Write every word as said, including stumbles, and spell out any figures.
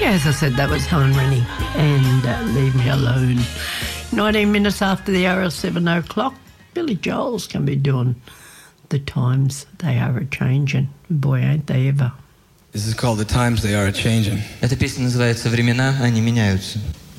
Yeah, as I said, that was Helen Rennie and uh, Leave Me Alone. nineteen minutes after the hour of seven o'clock, Billy Joel's going to be doing The Times They Are A-Changin'. Boy, ain't they ever. This is called The Times They Are A-Changin'. Эта песня называется «Времена, они меняются».